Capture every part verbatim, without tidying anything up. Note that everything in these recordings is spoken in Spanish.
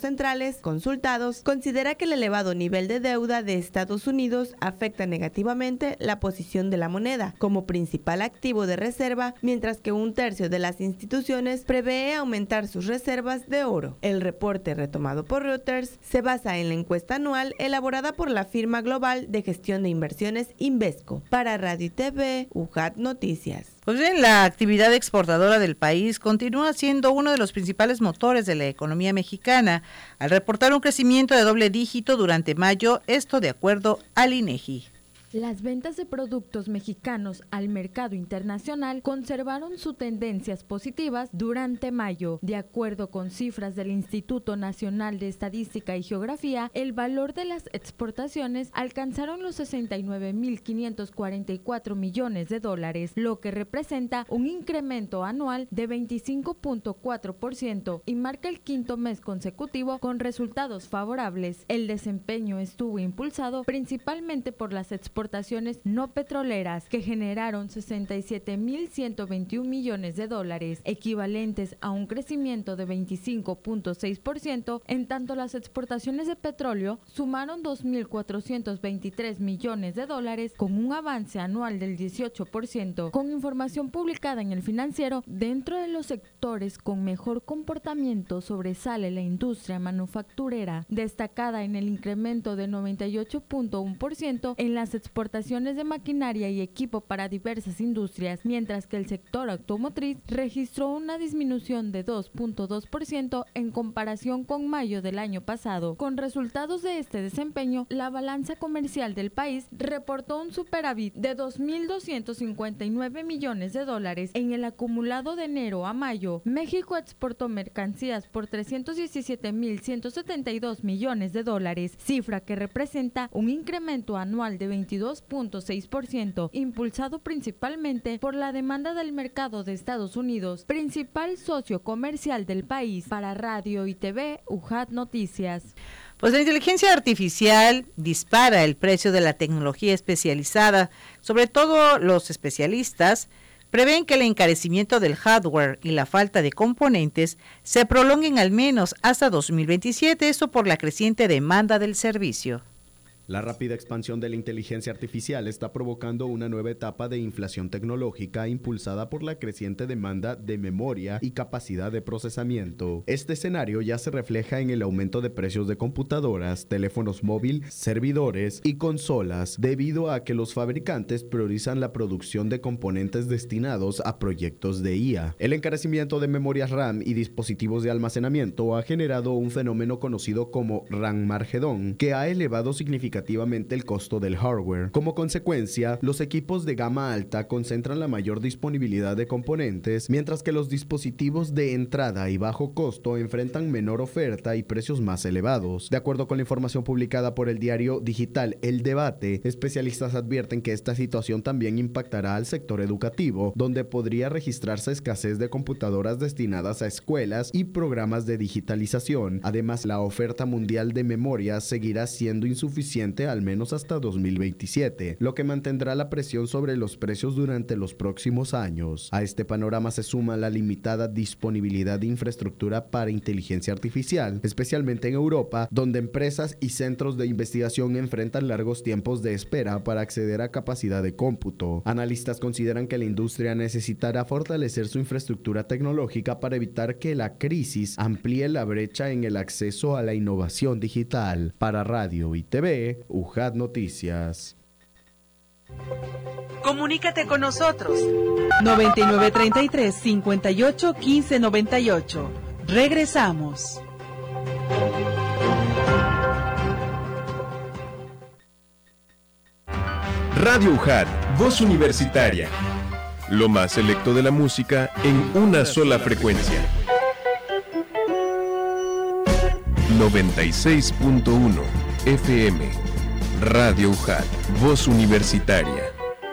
centrales consultados, considera que el elevado nivel de deuda de Estados Unidos afecta negativamente la posición de la moneda como principal activo de reserva, mientras que un tercio de las instituciones prevé aumentar sus reservas de oro. El reporte retomado por Reuters se basa en la encuesta anual elaborada por la firma global de gestión de inversiones Invesco. Para Radio y T V, U J A T Noticias. Pues bien, la actividad exportadora del país continúa siendo uno de los principales motores de la economía mexicana, al reportar un crecimiento de doble dígito durante mayo, esto de acuerdo al INEGI. Las ventas de productos mexicanos al mercado internacional conservaron sus tendencias positivas durante mayo. De acuerdo con cifras del Instituto Nacional de Estadística y Geografía, el valor de las exportaciones alcanzaron los sesenta y nueve mil quinientos cuarenta y cuatro millones de dólares, lo que representa un incremento anual de veinticinco punto cuatro por ciento y marca el quinto mes consecutivo con resultados favorables. El desempeño estuvo impulsado principalmente por las exportaciones exportaciones no petroleras, que generaron sesenta y siete mil ciento veintiún millones de dólares, equivalentes a un crecimiento de veinticinco punto seis por ciento, en tanto las exportaciones de petróleo sumaron dos mil cuatrocientos veintitrés millones de dólares, con un avance anual del dieciocho por ciento. Con información publicada en El Financiero, dentro de los sectores con mejor comportamiento sobresale la industria manufacturera, destacada en el incremento de noventa y ocho punto uno por ciento en las exportaciones exportaciones de maquinaria y equipo para diversas industrias, mientras que el sector automotriz registró una disminución de dos punto dos por ciento en comparación con mayo del año pasado. Con resultados de este desempeño, la balanza comercial del país reportó un superávit de dos mil doscientos cincuenta y nueve millones de dólares en el acumulado de enero a mayo. México exportó mercancías por trescientos diecisiete mil ciento setenta y dos millones de dólares, cifra que representa un incremento anual de veintidós punto seis por ciento, impulsado principalmente por la demanda del mercado de Estados Unidos, principal socio comercial del país. Para Radio y T V, U J A T Noticias. Pues la inteligencia artificial dispara el precio de la tecnología especializada. Sobre todo los especialistas prevén que el encarecimiento del hardware y la falta de componentes se prolonguen al menos hasta dos mil veintisiete, eso por la creciente demanda del servicio. La rápida expansión de la inteligencia artificial está provocando una nueva etapa de inflación tecnológica impulsada por la creciente demanda de memoria y capacidad de procesamiento. Este escenario ya se refleja en el aumento de precios de computadoras, teléfonos móviles, servidores y consolas, debido a que los fabricantes priorizan la producción de componentes destinados a proyectos de I A. El encarecimiento de memorias RAM y dispositivos de almacenamiento ha generado un fenómeno conocido como RAM-Margedón, que ha elevado significativamente el costo del hardware. Como consecuencia, los equipos de gama alta concentran la mayor disponibilidad de componentes, mientras que los dispositivos de entrada y bajo costo enfrentan menor oferta y precios más elevados. De acuerdo con la información publicada por el diario digital El Debate, especialistas advierten que esta situación también impactará al sector educativo, donde podría registrarse escasez de computadoras destinadas a escuelas y programas de digitalización. Además, la oferta mundial de memoria seguirá siendo insuficiente al menos hasta dos mil veintisiete, lo que mantendrá la presión sobre los precios durante los próximos años. A este panorama se suma la limitada disponibilidad de infraestructura para inteligencia artificial, especialmente en Europa, donde empresas y centros de investigación enfrentan largos tiempos de espera para acceder a capacidad de cómputo. Analistas consideran que la industria necesitará fortalecer su infraestructura tecnológica para evitar que la crisis amplíe la brecha en el acceso a la innovación digital. Para Radio y T V, U J A T Noticias. Comunícate con nosotros. noventa y nueve treinta y tres, cincuenta y ocho, quince noventa y ocho. Regresamos. Radio U J A T, voz universitaria. Lo más selecto de la música en una sola frecuencia. noventa y seis punto uno F M. Radio U J A T, voz universitaria.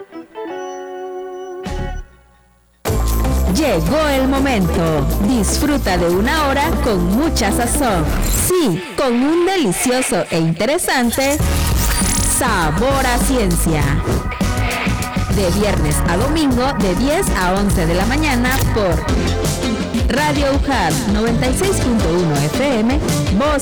Llegó el momento. Disfruta de una hora con mucha sazón. Sí, con un delicioso e interesante sabor a ciencia. De viernes a domingo, de diez a once de la mañana por Radio U J A T noventa y seis punto uno F M, voz